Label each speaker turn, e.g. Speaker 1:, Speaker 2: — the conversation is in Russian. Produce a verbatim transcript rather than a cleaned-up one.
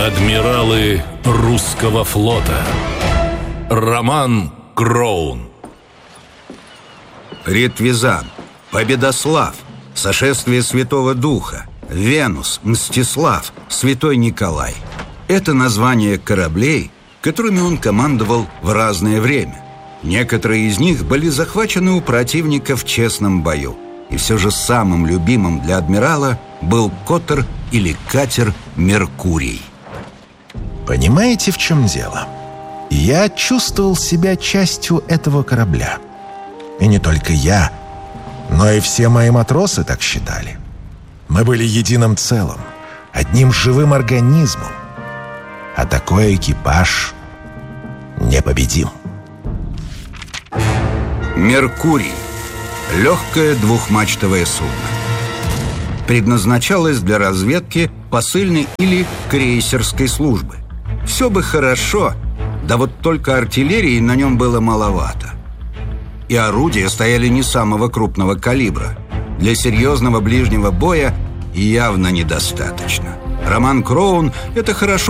Speaker 1: Адмиралы русского флота. Роман Кроун.
Speaker 2: Ретвизан, Победослав, Сошествие Святого Духа, Венус, Мстислав, Святой Николай. Это названия кораблей, которыми он командовал в разное время. Некоторые из них были захвачены у противника в честном бою. И все же самым любимым для адмирала был котор или катер «Меркурий».
Speaker 3: Понимаете, в чем дело? Я чувствовал себя частью этого корабля. И не только я, но и все мои матросы так считали. Мы были единым целым, одним живым организмом. А такой экипаж непобедим.
Speaker 2: «Меркурий» — легкое двухмачтовое судно. Предназначалось для разведки, посыльной или крейсерской службы. Все бы хорошо, да вот только артиллерии на нем было маловато. И орудия стояли не самого крупного калибра. Для серьезного ближнего боя явно недостаточно. Роман Кроун это хорошо